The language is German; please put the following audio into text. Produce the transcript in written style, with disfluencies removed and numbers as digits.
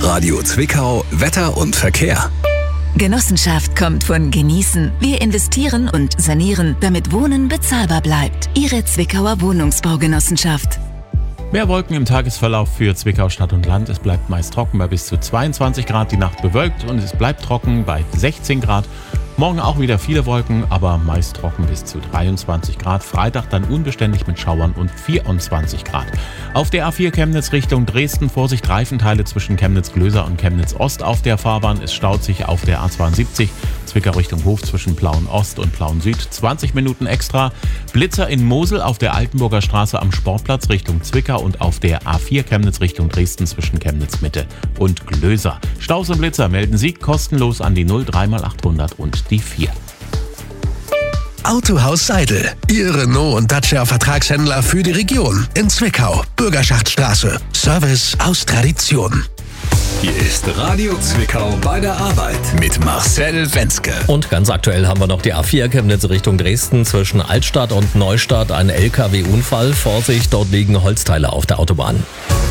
Radio Zwickau Wetter und Verkehr. Genossenschaft kommt von genießen. Wir investieren und sanieren, damit Wohnen bezahlbar bleibt. Ihre Zwickauer Wohnungsbaugenossenschaft. Mehr Wolken im Tagesverlauf für Zwickau Stadt und Land. Es bleibt meist trocken bei bis zu 22 Grad, die Nacht bewölkt und es bleibt trocken bei 16 Grad. Morgen auch wieder viele Wolken, aber meist trocken bis zu 23 Grad. Freitag dann unbeständig mit Schauern und 24 Grad. Auf der A4 Chemnitz Richtung Dresden, Vorsicht Reifenteile zwischen Chemnitz-Glöser und Chemnitz-Ost auf der Fahrbahn. Es staut sich auf der A72 Zwickau Richtung Hof zwischen Plauen-Ost und Plauen-Süd. 20 Minuten extra. Blitzer in Mosel auf der Altenburger Straße am Sportplatz Richtung Zwickau und auf der A4 Chemnitz Richtung Dresden zwischen Chemnitz-Mitte und Glöser. Staus und Blitzer melden Sie kostenlos an die 03x800 und die 4. Autohaus Seidel, Ihr Renault und Dacia Vertragshändler für die Region. In Zwickau, Bürgerschaftsstraße. Service aus Tradition. Hier ist Radio Zwickau bei der Arbeit mit Marcel Wenzke. Und ganz aktuell haben wir noch die A4 Chemnitz Richtung Dresden zwischen Altstadt und Neustadt. Ein LKW-Unfall. Vorsicht, dort liegen Holzteile auf der Autobahn.